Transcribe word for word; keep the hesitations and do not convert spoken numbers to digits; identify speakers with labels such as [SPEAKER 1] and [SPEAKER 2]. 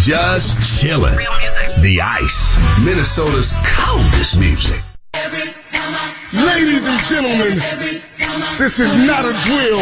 [SPEAKER 1] Just chilling. Real music. The Ice. Minnesota's coldest music.
[SPEAKER 2] Ladies and gentlemen, this is not a drill.